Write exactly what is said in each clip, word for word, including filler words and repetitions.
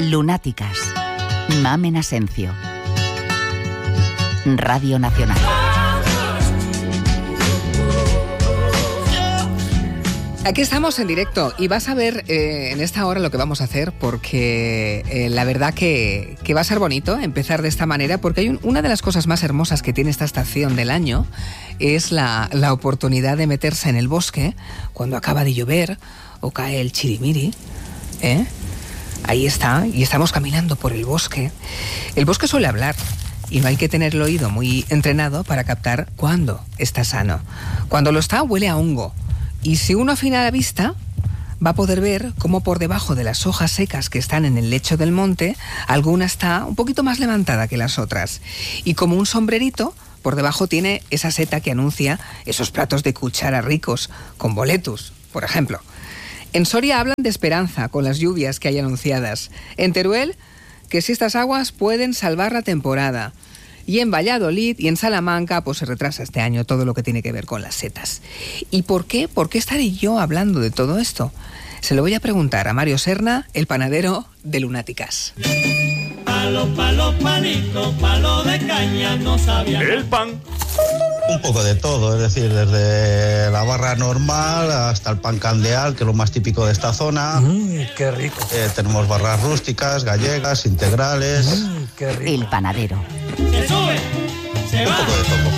Lunáticas. Mamen Asencio. Radio Nacional. Aquí estamos en directo y vas a ver eh, en esta hora lo que vamos a hacer, porque eh, la verdad que, que va a ser bonito empezar de esta manera, porque hay un, una de las cosas más hermosas que tiene esta estación del año es la, la oportunidad de meterse en el bosque cuando acaba de llover o cae el chirimiri, ¿eh? Ahí está, y estamos caminando por el bosque. El bosque suele hablar y no hay que tener el oído muy entrenado para captar cuándo está sano. Cuando lo está, huele a hongo. Y si uno afina la vista, va a poder ver cómo por debajo de las hojas secas que están en el lecho del monte, alguna está un poquito más levantada que las otras. Y como un sombrerito, por debajo tiene esa seta que anuncia esos platos de cuchara ricos, con boletus, por ejemplo. En Soria hablan de esperanza con las lluvias que hay anunciadas. En Teruel, que si estas aguas pueden salvar la temporada. Y en Valladolid y en Salamanca, pues se retrasa este año todo lo que tiene que ver con las setas. ¿Y por qué? ¿Por qué estaré yo hablando de todo esto? Se lo voy a preguntar a Mario Serna, el panadero de Lunáticas. Palo, palo, palito, palo de caña, no sabía. El pan. Un poco de todo, es decir, desde la barra normal hasta el pan candeal, que es lo más típico de esta zona. Mmm, qué rico. Eh, tenemos barras rústicas, gallegas, integrales. Mmm, qué rico. El panadero. Se sube, se Un va. poco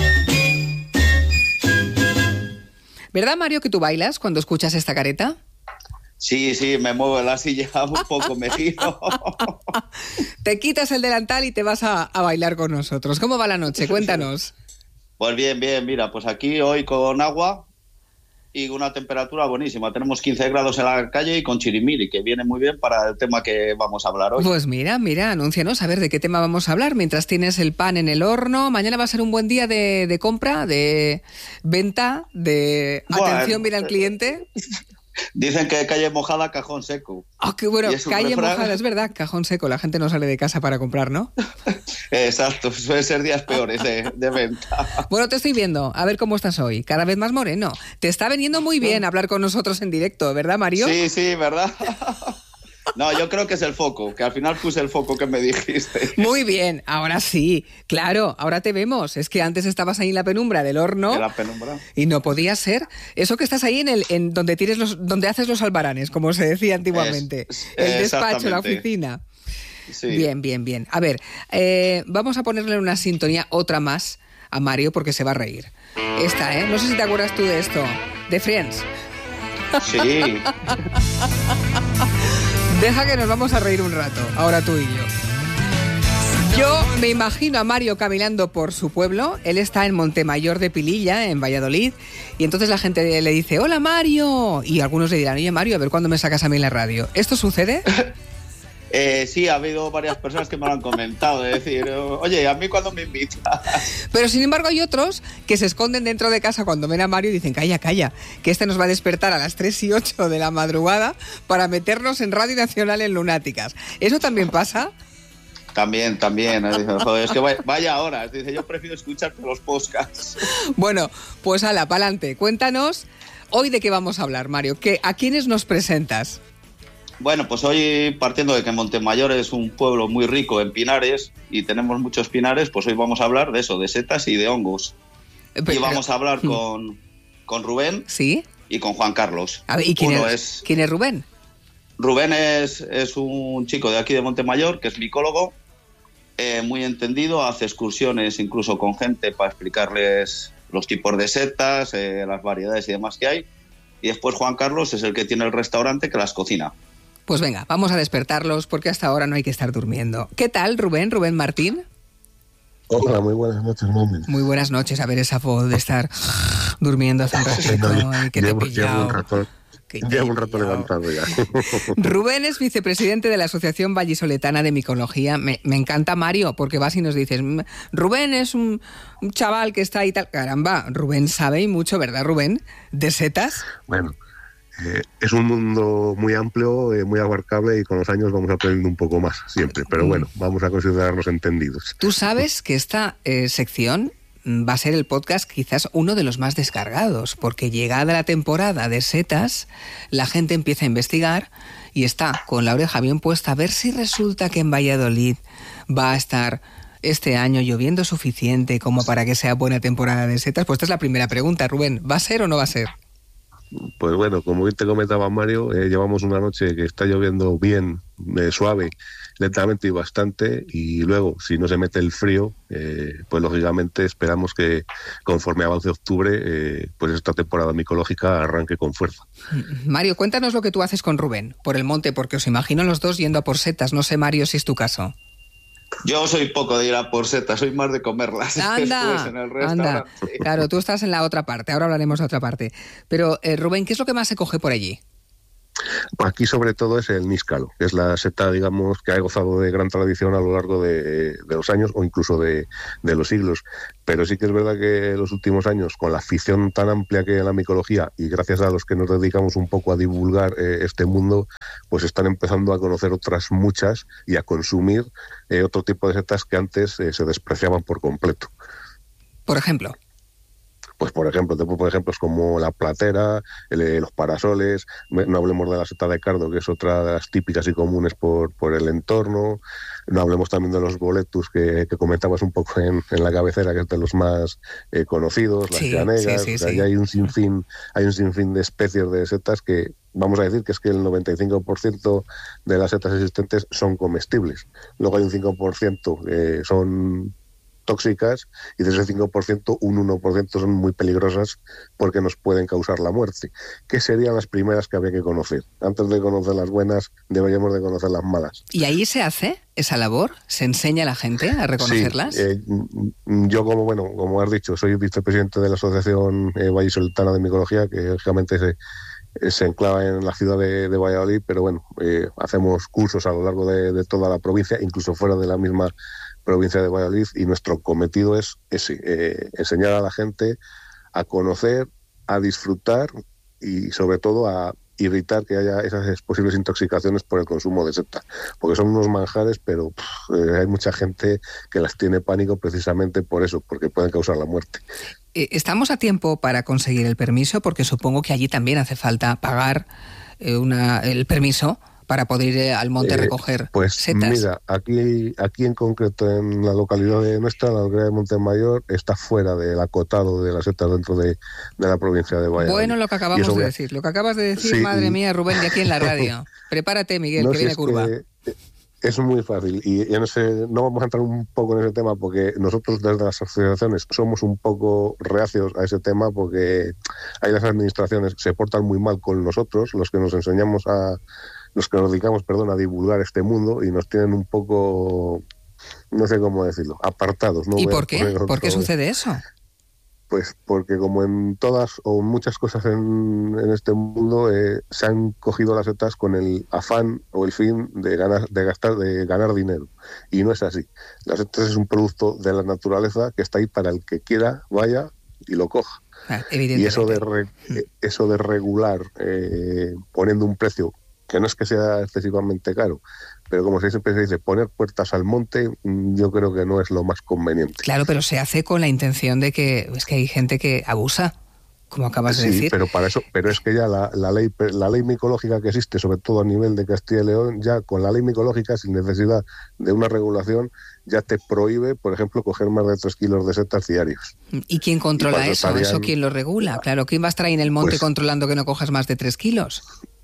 de todo. ¿Verdad, Mario, que tú bailas cuando escuchas esta careta? Sí, sí, me muevo en la silla un poco, me giro. Te quitas el delantal y te vas a, a bailar con nosotros. ¿Cómo va la noche? Cuéntanos. Pues bien, bien, mira, pues aquí hoy con agua y una temperatura buenísima. Tenemos quince grados en la calle y con chirimiri, que viene muy bien para el tema que vamos a hablar hoy. Pues mira, mira, anúncianos a ver de qué tema vamos a hablar mientras tienes el pan en el horno. Mañana va a ser un buen día de, de compra, de venta, de Bueno, atención bien al cliente. Dicen que calle mojada, cajón seco. Ah, qué bueno, Y es un calle refrán. mojada, es verdad, cajón seco, la gente no sale de casa para comprar, ¿no? Exacto, suelen ser días peores de, de venta. Bueno, te estoy viendo, a ver cómo estás hoy, cada vez más moreno. Te está veniendo muy bien hablar con nosotros en directo, ¿verdad, Mario? Sí, sí, ¿verdad? No, yo creo que es el foco, que al final puse el foco que me dijiste. Muy bien, ahora sí, claro, ahora te vemos. Es que antes estabas ahí en la penumbra del horno. De la penumbra. Y no podía ser. Eso que estás ahí en el en donde tienes los donde haces los albaranes, como se decía antiguamente. Es- el despacho, la exactamente. oficina. Sí. Bien, bien, bien. A ver, eh, vamos a ponerle una sintonía, otra más, a Mario porque se va a reír. Esta, ¿eh? No sé si te acuerdas tú de esto. De Friends. Sí. Deja que nos vamos a reír un rato, ahora tú y yo. Yo me imagino a Mario caminando por su pueblo. Él está en Montemayor de Pililla, en Valladolid, y entonces la gente le dice, hola Mario, y algunos le dirán, oye Mario, a ver cuándo me sacas a mí en la radio. ¿Esto sucede? Eh, sí, ha habido varias personas que me lo han comentado, de decir, oye, ¿a mí cuándo me invitas? Pero sin embargo hay otros que se esconden dentro de casa cuando ven a Mario y dicen, calla, calla, que este nos va a despertar a las tres y ocho de la madrugada para meternos en Radio Nacional en Lunáticas. ¿Eso también pasa? También, también. eh, dice, joder, es que vaya, vaya horas. Dice, yo prefiero escucharte los podcasts. Bueno, pues ala, pa'lante. Cuéntanos hoy de qué vamos a hablar, Mario. ¿Qué, ¿A quiénes nos presentas? Bueno, pues hoy, partiendo de que Montemayor es un pueblo muy rico en pinares y tenemos muchos pinares, pues hoy vamos a hablar de eso, de setas y de hongos. Pero- Y vamos a hablar con, con Rubén ¿Sí? y con Juan Carlos. A ver, ¿y quién, Uno es, es... quién es Rubén? Rubén es, es un chico de aquí de Montemayor, que es micólogo, eh, muy entendido, hace excursiones incluso con gente para explicarles los tipos de setas, eh, las variedades y demás que hay. Y después Juan Carlos es el que tiene el restaurante que las cocina. Pues venga, vamos a despertarlos porque hasta ahora no hay que estar durmiendo. ¿Qué tal, Rubén? Rubén Martín. Hola, muy buenas noches, Mami. Muy buenas noches. A ver esa voz de estar durmiendo hace un ratito. Ay, que te he llevo, llevo pillado. un rato, Que te he llevo un rato pillado. levantado ya. Rubén es vicepresidente de la Asociación Vallisoletana de Micología. Me, me encanta, Mario, porque vas y nos dices, "Mm, Rubén es un, un chaval que está ahí tal". Caramba, Rubén sabe y mucho, ¿verdad, Rubén? ¿De setas? Bueno, eh, es un mundo muy amplio, eh, muy abarcable y con los años vamos aprendiendo un poco más siempre. Pero bueno, vamos a considerarnos entendidos. Tú sabes que esta eh, sección va a ser el podcast quizás uno de los más descargados, porque llegada la temporada de setas, la gente empieza a investigar y está con la oreja bien puesta a ver si resulta que en Valladolid va a estar este año lloviendo suficiente como para que sea buena temporada de setas. Pues esta es la primera pregunta, Rubén. ¿Va a ser o no va a ser? Pues bueno, como bien te comentaba Mario, eh, llevamos una noche que está lloviendo bien, eh, suave, lentamente y bastante, y luego, si no se mete el frío, eh, pues lógicamente esperamos que conforme avance octubre, eh, pues esta temporada micológica arranque con fuerza. Mario, cuéntanos lo que tú haces con Rubén por el monte, porque os imagino los dos yendo a por setas. No sé, Mario, si es tu caso. Yo soy poco de ir a por setas, soy más de comerlas. Anda, en el anda. Claro, tú estás en la otra parte, ahora hablaremos de otra parte. Pero, eh, Rubén, ¿qué es lo que más se coge por allí? Aquí sobre todo es el níscalo, que es la seta, digamos, que ha gozado de gran tradición a lo largo de, de los años o incluso de, de los siglos. Pero sí que es verdad que en los últimos años, con la afición tan amplia que hay en la micología y gracias a los que nos dedicamos un poco a divulgar eh, este mundo, pues están empezando a conocer otras muchas y a consumir eh, otro tipo de setas que antes eh, se despreciaban por completo. Por ejemplo. Pues por ejemplo, te pongo ejemplos como la platera, el, los parasoles, no hablemos de la seta de cardo, que es otra de las típicas y comunes por, por el entorno, no hablemos también de los boletus que, que comentabas un poco en, en la cabecera, que es de los más eh, conocidos, las sí, llanegas, sí, sí, o sea, sí. ya hay un sinfín, hay un sinfín de especies de setas que vamos a decir que es que el noventa y cinco por ciento de las setas existentes son comestibles. Luego hay un cinco por ciento que son tóxicas y de ese cinco por ciento un uno por ciento son muy peligrosas porque nos pueden causar la muerte. ¿Qué serían las primeras que habría que conocer? Antes de conocer las buenas, deberíamos de conocer las malas. ¿Y ahí se hace esa labor? ¿Se enseña a la gente a reconocerlas? Sí, eh, yo como, bueno, como has dicho, soy vicepresidente de la Asociación eh, Vallisoletana de Micología, que lógicamente se se enclava en la ciudad de, de Valladolid, pero bueno, eh, hacemos cursos a lo largo de, de toda la provincia, incluso fuera de la misma provincia de Valladolid, y nuestro cometido es ese, eh, enseñar a la gente a conocer, a disfrutar y sobre todo a evitar que haya esas posibles intoxicaciones por el consumo de seta, porque son unos manjares, pero pff, eh, hay mucha gente que las tiene pánico precisamente por eso, porque pueden causar la muerte. ¿Estamos a tiempo para conseguir el permiso? Porque supongo que allí también hace falta pagar eh, una, el permiso para poder ir al monte a recoger eh, pues, setas. Mira, aquí, aquí en concreto en la localidad de nuestra, la localidad de Montemayor, está fuera del acotado de las setas dentro de, de la provincia de Valladolid. Bueno, lo que acabamos de voy... decir, lo que acabas de decir, sí, madre y... mía, Rubén, de aquí en la radio. Prepárate, Miguel, no, que si viene es curva. Que... Es muy fácil y yo no sé, no vamos a entrar un poco en ese tema porque nosotros desde las asociaciones somos un poco reacios a ese tema porque hay las administraciones que se portan muy mal con nosotros, los que nos enseñamos a, los que nos dedicamos, perdón, a divulgar este mundo y nos tienen un poco, no sé cómo decirlo, apartados. ¿No? ¿Y Voy por qué? ¿Por qué sucede eso? Pues porque como en todas o muchas cosas en, en este mundo eh, se han cogido las setas con el afán o el fin de ganar, de gastar, de ganar dinero. Y no es así. Las setas es un producto de la naturaleza que está ahí para el que quiera, vaya y lo coja. Ah, y eso de, re, eso de regular eh, poniendo un precio que no es que sea excesivamente caro, pero como siempre se dice, poner puertas al monte, yo creo que no es lo más conveniente. Claro, pero se hace con la intención de que es que hay gente que abusa, como acabas sí, de decir. pero para eso, pero es que ya la, la ley, la ley micológica que existe, sobre todo a nivel de Castilla y León, ya con la ley micológica, sin necesidad de una regulación, ya te prohíbe, por ejemplo, coger más de tres kilos de setas diarios. ¿Y quién controla y eso? ¿Eso quién lo regula? Claro, ¿quién va a estar ahí en el monte pues, controlando que no cojas más de tres kilos?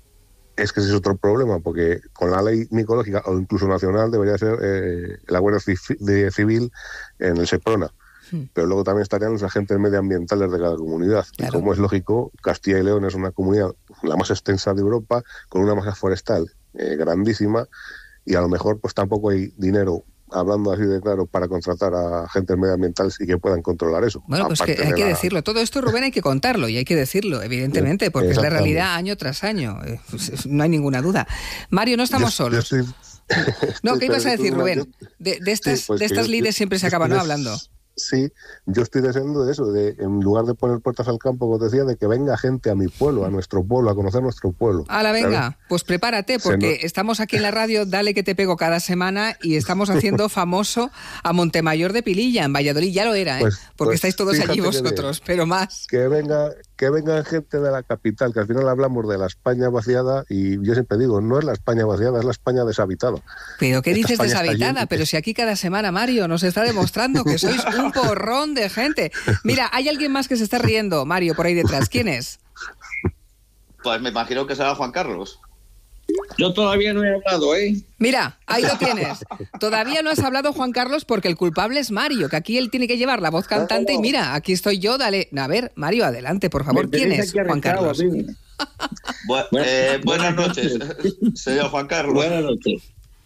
Es que ese es otro problema, porque con la ley micológica o incluso nacional debería ser eh, la Guardia Civil en el SEPRONA. Hmm. Pero luego también estarían los agentes medioambientales de cada comunidad. Claro. Y como es lógico, Castilla y León es una comunidad la más extensa de Europa, con una masa forestal eh, grandísima, y a lo mejor pues tampoco hay dinero, hablando así de claro, para contratar a agentes medioambientales y que puedan controlar eso. Bueno, pues que hay que la... decirlo. Todo esto, Rubén, hay que contarlo y hay que decirlo, evidentemente, porque es la realidad año tras año. No hay ninguna duda. Mario, no estamos yo, solos. Yo estoy... No, ¿qué ibas a decir, Rubén? De, de estas, sí, pues de estas lides siempre se acaba no hablando. Sí, yo estoy deseando de eso, de en lugar de poner puertas al campo, como te decía, de que venga gente a mi pueblo, a nuestro pueblo, a conocer nuestro pueblo. ¡Hala, venga! ¿Sabes? Pues prepárate, porque nos... estamos aquí en la radio, dale que te pego cada semana, y estamos haciendo famoso a Montemayor de Pililla, en Valladolid. Ya lo era, ¿eh? Pues, porque pues, estáis todos allí vosotros, pero más. Que venga, que venga gente de la capital, que al final hablamos de la España vaciada, y yo siempre digo, no es la España vaciada, es la España deshabitada. ¿Pero qué Esta dices España deshabitada? Pero si aquí cada semana, Mario, nos está demostrando que sois un porrón de gente. Mira, hay alguien más que se está riendo, Mario, por ahí detrás. ¿Quién es? Pues me imagino que será Juan Carlos. Yo todavía no he hablado, ¿eh? Mira, ahí lo tienes. Todavía no has hablado, Juan Carlos, porque el culpable es Mario, que aquí él tiene que llevar la voz cantante. Y mira, aquí estoy yo, dale. A ver, Mario, adelante, por favor. ¿Quién es Juan Carlos? Bu- eh, buenas noches, señor Juan Carlos. Buenas noches.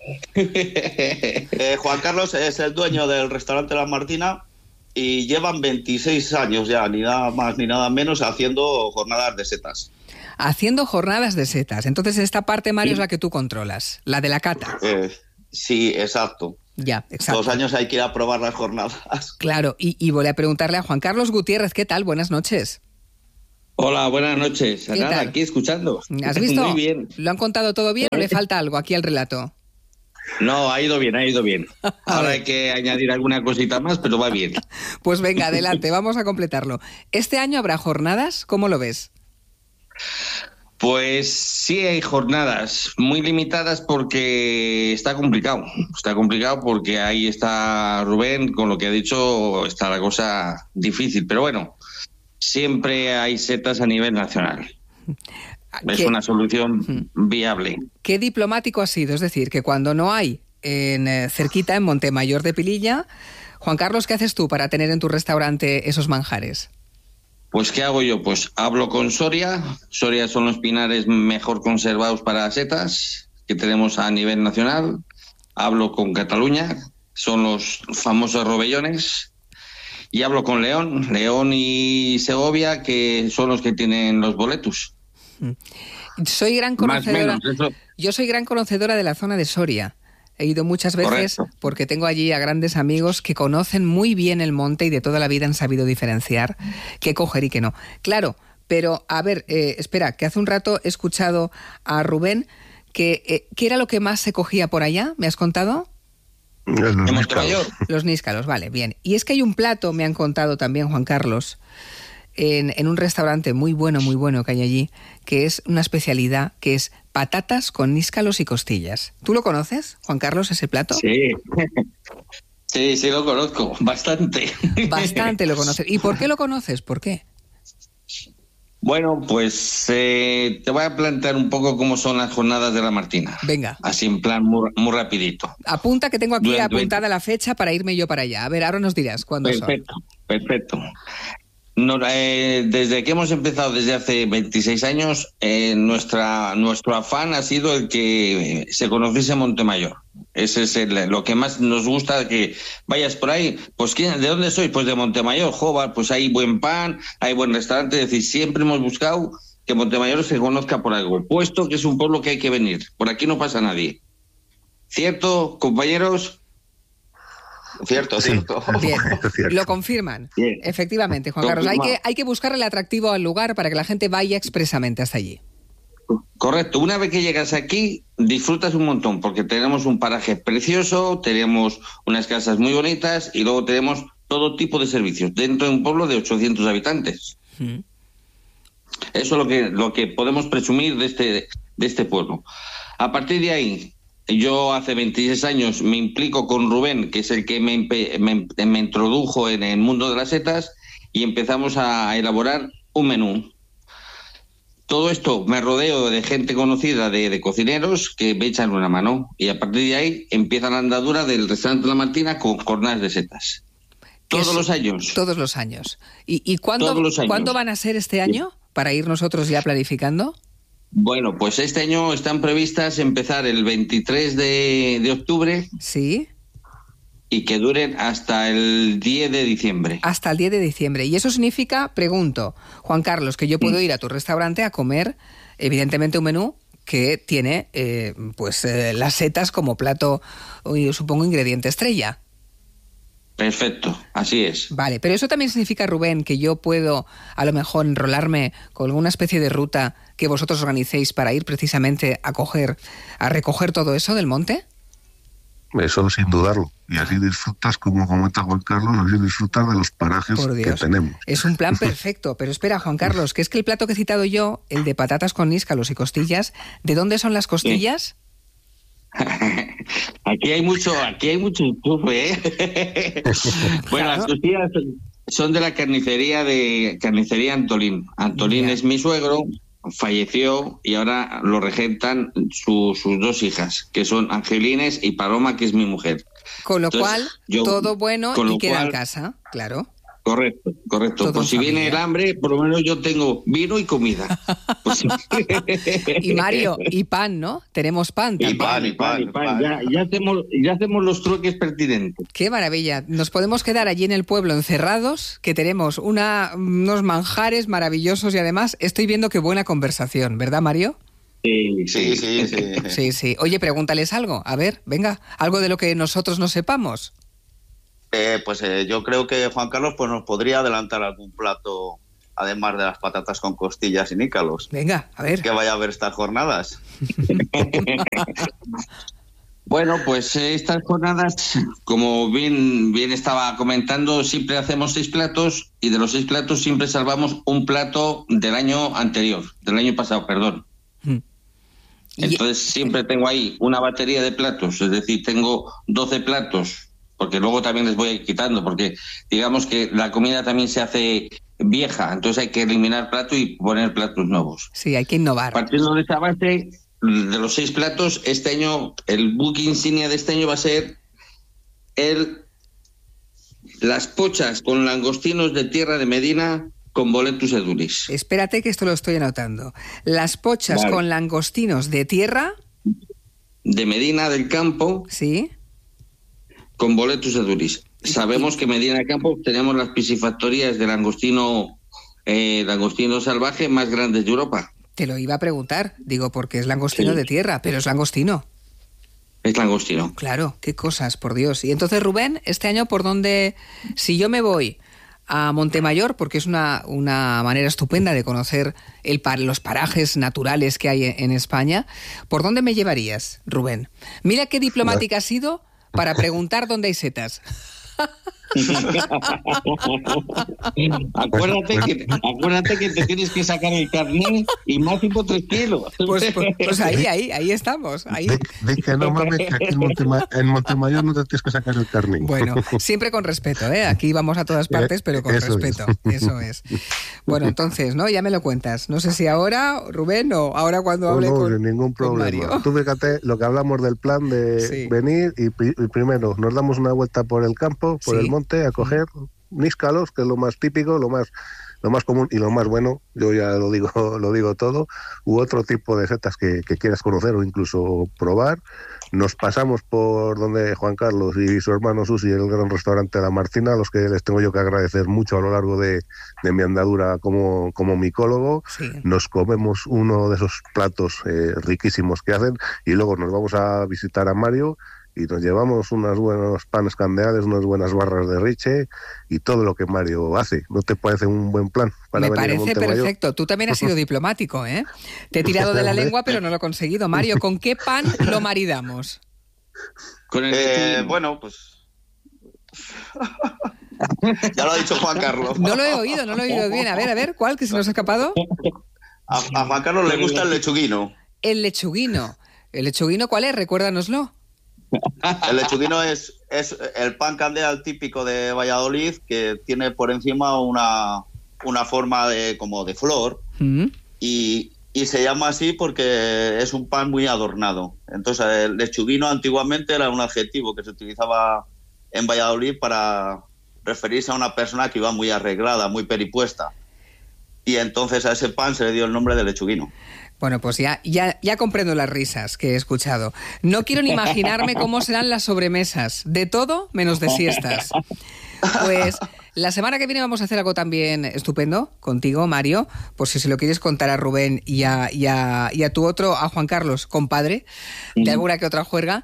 Eh, Juan Carlos es el dueño del restaurante La Martina y llevan veintiséis años ya, ni nada más ni nada menos, haciendo jornadas de setas. Haciendo jornadas de setas. Entonces esta parte, Mario, es la que tú controlas, la de la cata. Eh, sí, exacto. Ya, exacto. Todos los años hay que ir a probar las jornadas. Claro, y, y voy a preguntarle a Juan Carlos Gutiérrez, ¿qué tal? Buenas noches. Hola, buenas noches. ¿Qué Nada, tal? aquí escuchando. ¿Has visto? Muy bien. ¿Lo han contado todo bien o le falta algo aquí al relato? No, ha ido bien, ha ido bien. Ahora ver. hay que añadir alguna cosita más, pero va bien. Pues venga, adelante, vamos a completarlo. ¿Este año habrá jornadas? ¿Cómo lo ves? Pues sí hay jornadas muy limitadas porque está complicado. Está complicado porque ahí está Rubén, con lo que ha dicho está la cosa difícil. Pero bueno, siempre hay setas a nivel nacional. Es ¿Qué, una solución viable. ¿Qué diplomático ha sido? Es decir, que cuando no hay en eh, cerquita, en Montemayor de Pililla, Juan Carlos, ¿qué haces tú para tener en tu restaurante esos manjares? Pues ¿qué hago yo? Pues hablo con Soria. Soria son los pinares mejor conservados para setas que tenemos a nivel nacional. Hablo con Cataluña, son los famosos robellones. Y hablo con León, León y Segovia, que son los que tienen los boletus. Soy gran conocedora. Más o menos, eso. Yo soy gran conocedora de la zona de Soria. He ido muchas veces. Correcto. Porque tengo allí a grandes amigos que conocen muy bien el monte y de toda la vida han sabido diferenciar qué coger y qué no. Claro, pero a ver, eh, espera, que hace un rato he escuchado a Rubén que eh, ¿qué era lo que más se cogía por allá? ¿Me has contado? Los níscalos. Los níscalos, vale, bien. Y es que hay un plato, me han contado también, Juan Carlos, En, en un restaurante muy bueno, muy bueno que hay allí, que es una especialidad, que es patatas con níscalos y costillas. ¿Tú lo conoces, Juan Carlos, ese plato? Sí, sí, sí lo conozco, bastante. Bastante lo conoces. ¿Y por qué lo conoces? ¿Por qué? Bueno, pues eh, te voy a plantear un poco cómo son las jornadas de La Martina. Venga. Así en plan muy, muy rapidito. Apunta que tengo aquí Durante apuntada la fecha para irme yo para allá. A ver, ahora nos dirás cuándo son. Perfecto, perfecto. No, eh, desde que hemos empezado, desde hace veintiséis años, eh, nuestra, nuestro afán ha sido el que se conociese Montemayor. Ese es el, lo que más nos gusta, que vayas por ahí. Pues ¿quién, ¿de dónde sois? Pues de Montemayor, joder, pues hay buen pan, hay buen restaurante. Es decir, siempre hemos buscado que Montemayor se conozca por algo, puesto que es un pueblo que hay que venir. Por aquí no pasa nadie. ¿Cierto, compañeros? Cierto, Sí. cierto. Bien, Cierto. lo confirman. Bien. Efectivamente, Juan Carlos. Hay Confirmado. que, hay que buscar el atractivo al lugar para que la gente vaya expresamente hasta allí. Correcto. Una vez que llegas aquí, disfrutas un montón, porque tenemos un paraje precioso, tenemos unas casas muy bonitas y luego tenemos todo tipo de servicios dentro de un pueblo de ochocientos habitantes. Mm. Eso es lo que, lo que podemos presumir de este, de este pueblo. A partir de ahí, yo hace veintiséis años me implico con Rubén, que es el que me, me, me introdujo en el mundo de las setas, y empezamos a elaborar un menú. Todo esto me rodeo de gente conocida, de, de cocineros, que me echan una mano. Y a partir de ahí empieza la andadura del restaurante La Martina con jornadas de setas. Todos Es- los años. Todos los años. ¿Y, y cuándo, Todos los años. cuándo van a ser este año? Para ir nosotros ya planificando. Bueno, pues este año están previstas empezar el veintitrés de, de octubre Sí. y que duren hasta el diez de diciembre. Hasta el diez de diciembre. Y eso significa, pregunto, Juan Carlos, que yo puedo ir a tu restaurante a comer, evidentemente, un menú que tiene eh, pues eh, las setas como plato, yo supongo, ingrediente estrella. Perfecto, así es. Vale, pero eso también significa, Rubén, que yo puedo a lo mejor enrolarme con alguna especie de ruta que vosotros organicéis para ir precisamente a coger, a recoger todo eso del monte. Eso sin dudarlo. Y así disfrutas, como comenta Juan Carlos, así disfrutas de los parajes que tenemos. Es un plan perfecto. Pero espera, Juan Carlos, que es que el plato que he citado yo, el de patatas con níscalos y costillas, ¿de dónde son las costillas? Aquí hay mucho, aquí hay mucho enchufe, ¿eh? Bueno, claro. Las costillas son de la carnicería de carnicería Antolín. Antolín yeah. es mi suegro, falleció y ahora lo regentan su, sus dos hijas, que son Angelines y Paloma, que es mi mujer. Con lo Entonces, cual, yo, todo bueno y queda cual, en casa, claro. Correcto, correcto. Todo por si familia. Viene el hambre, por lo menos yo tengo vino y comida. Pues... y Mario, y pan, ¿no? Tenemos pan también. Y pan, y pan, y pan. pan. Ya, ya, hacemos, ya hacemos los truques pertinentes. Qué maravilla. Nos podemos quedar allí en el pueblo encerrados, que tenemos una, unos manjares maravillosos y además estoy viendo qué buena conversación, ¿verdad, Mario? Sí, sí, sí. Sí, sí, sí. Oye, pregúntales algo. A ver, venga, algo de lo que nosotros no sepamos. Eh, pues eh, yo creo que Juan Carlos pues nos podría adelantar algún plato, además de las patatas con costillas y nícalos. Venga, a ver. Que vaya a haber estas jornadas. Bueno, pues eh, estas jornadas, como bien, bien estaba comentando, siempre hacemos seis platos y de los seis platos siempre salvamos un plato del año anterior, del año pasado, perdón. Mm. Entonces siempre tengo ahí una batería de platos, es decir, tengo doce platos, porque luego también les voy a ir quitando, porque digamos que la comida también se hace vieja, entonces hay que eliminar platos y poner platos nuevos. Sí, hay que innovar. Partiendo de esa base, de los seis platos, este año, el buque insignia de este año va a ser el las pochas con langostinos de tierra de Medina con boletus edulis. Espérate que esto lo estoy anotando. Las pochas vale. con langostinos de tierra... De Medina del Campo. Sí. Con boletus edulis. Sabemos que Medina del Campo tenemos las piscifactorías de langostino, eh, langostino salvaje más grandes de Europa. Te lo iba a preguntar, digo, porque es langostino sí. de tierra, pero es langostino. Es langostino. Claro, qué cosas, por Dios. Y entonces, Rubén, este año, ¿por dónde? Si yo me voy a Montemayor, porque es una, una manera estupenda de conocer el par, los parajes naturales que hay en España, ¿por dónde me llevarías, Rubén? Mira qué diplomática has sido para preguntar dónde hay setas. acuérdate, que, acuérdate que te tienes que sacar el carnet y máximo tres kilos. Pues, pues, pues ahí, ahí, ahí estamos. Ahí. De, de que no mames, que aquí en, Montema, en Montemayor no te tienes que sacar el carnet. Bueno, siempre con respeto, ¿eh? Aquí vamos a todas partes, pero con Eso respeto. Es. Eso es. Bueno, entonces, ¿no? Ya me lo cuentas. No sé si ahora, Rubén, o ahora cuando hable no, no, con, ningún problema. Con Mario. Tú fíjate lo que hablamos del plan de sí. venir y, y primero nos damos una vuelta por el campo, por sí. el monte, a coger níscalos, que es lo más típico, lo más lo más común y lo más bueno, yo ya lo digo lo digo todo, u otro tipo de setas que, que quieras conocer o incluso probar. Nos pasamos por donde Juan Carlos y su hermano Susi, el gran restaurante La Martina, a los que les tengo yo que agradecer mucho a lo largo de, de mi andadura como, como micólogo. Sí. Nos comemos uno de esos platos eh, riquísimos que hacen y luego nos vamos a visitar a Mario y nos llevamos unos buenos panes candeales, unas buenas barras de riche y todo lo que Mario hace. ¿No te parece un buen plan para Me venir parece a perfecto. Tú también has sido diplomático, ¿eh? Te he tirado de la lengua, pero no lo he conseguido. Mario, ¿con qué pan lo maridamos? Con el eh, bueno, pues... ya lo ha dicho Juan Carlos. No lo he oído, no lo he oído bien. A ver, a ver, ¿cuál que se nos ha escapado? A, a Juan Carlos le gusta el lechuguino. El lechuguino. ¿El lechuguino cuál es? Recuérdanoslo. El lechuguino es, es el pan candeal típico de Valladolid, que tiene por encima una, una forma de como de flor, mm. y, y se llama así porque es un pan muy adornado. Entonces el lechuguino antiguamente era un adjetivo que se utilizaba en Valladolid para referirse a una persona que iba muy arreglada, muy peripuesta, y entonces a ese pan se le dio el nombre de lechuguino. Bueno, pues ya, ya, ya comprendo las risas que he escuchado. No quiero ni imaginarme cómo serán las sobremesas. De todo menos de siestas. Pues la semana que viene vamos a hacer algo también estupendo contigo, Mario, por si se lo quieres contar a Rubén y a, y a, y a tu otro, a Juan Carlos, compadre, de alguna que otra juerga,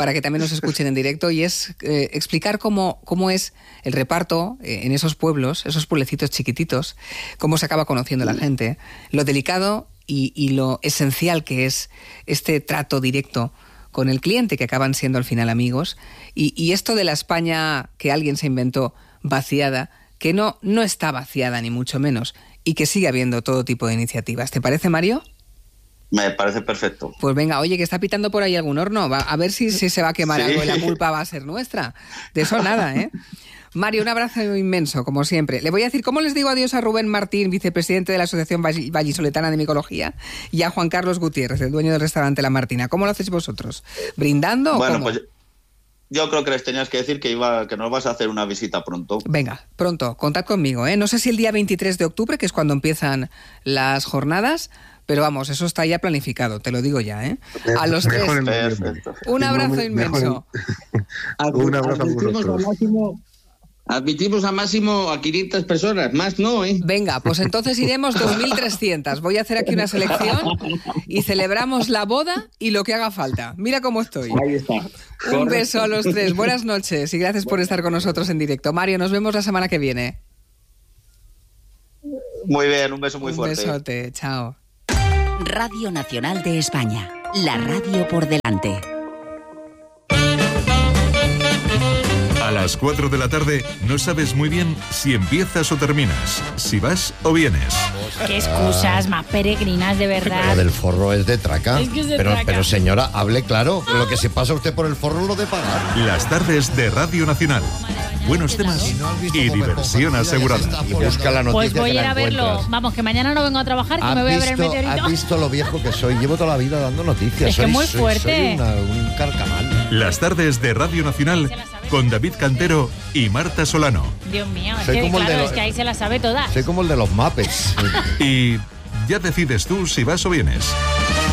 para que también nos escuchen en directo, y es eh, explicar cómo, cómo es el reparto eh, en esos pueblos, esos pueblecitos chiquititos, cómo se acaba conociendo la gente, lo delicado y, y lo esencial que es este trato directo con el cliente, que acaban siendo al final amigos, y, y esto de la España que alguien se inventó vaciada, que no, no está vaciada ni mucho menos, y que sigue habiendo todo tipo de iniciativas. ¿Te parece, Mario? Me parece perfecto. Pues venga, oye, que está pitando por ahí algún horno, va, a ver si, si se va a quemar sí. algo y la culpa va a ser nuestra. De eso nada, ¿eh? Mario, un abrazo inmenso, como siempre. Le voy a decir, ¿cómo les digo adiós a Rubén Martín, vicepresidente de la Asociación Vallisoletana de Micología, y a Juan Carlos Gutiérrez, el dueño del restaurante La Martina? ¿Cómo lo hacéis vosotros? ¿Brindando o bueno, cómo? Pues yo creo que les tenías que decir que iba, que nos vas a hacer una visita pronto. Venga, pronto, contad conmigo, ¿eh? No sé si el día veintitrés de octubre, que es cuando empiezan las jornadas, pero vamos, eso está ya planificado, te lo digo ya, ¿eh? A los tres. Perfecto. Un abrazo inmenso. Un abrazo a vosotros. Admitimos a máximo a quinientas personas, más no, ¿eh? Venga, pues entonces iremos dos mil trescientas. Voy a hacer aquí una selección y celebramos la boda y lo que haga falta. Mira cómo estoy. Ahí está. Un Correcto. beso a los tres. Buenas noches y gracias por estar con nosotros en directo. Mario, nos vemos la semana que viene. Muy bien, un beso muy un fuerte. Un besote, chao. Radio Nacional de España, la radio por delante. A las cuatro de la tarde no sabes muy bien si empiezas o terminas, si vas o vienes. Qué excusas más peregrinas, de verdad. Lo del forro es de traca. Es que es de pero, traca. pero señora, hable claro. Lo que se pasa usted por el forro lo de pagar. Las tardes de Radio Nacional. Buenos temas y diversión asegurada. Y busca la noticia. Pues voy que a ir la a verlo. encuentras. Vamos, que mañana no vengo a trabajar, que ¿Has me voy a ver el visto- meteorito. ¿Has visto lo viejo que soy? Llevo toda la vida dando noticias. Es que soy, muy soy- fuerte. soy una- un carcamal. Las tardes de Radio Nacional con David Cantero y Marta Solano. Dios mío, es Soy que como el de claro, los- es que ahí se las sabe todas. Soy como el de los Muppets. Y ya decides tú si vas o vienes.